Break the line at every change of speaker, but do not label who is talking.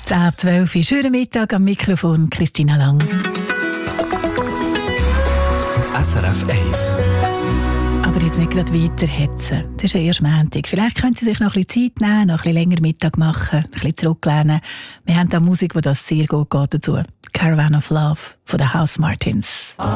10:12 Uhr, schönen Mittag am Mikrofon, Christina Lang.
SRF 1.
Aber jetzt nicht gerade weiterhetzen. Das ist ja erst Montag. Vielleicht können Sie sich noch ein bisschen Zeit nehmen, noch ein bisschen länger Mittag machen, ein bisschen zurücklehnen. Wir haben da Musik, die das sehr gut geht dazu. Caravan of Love von den Housemartins.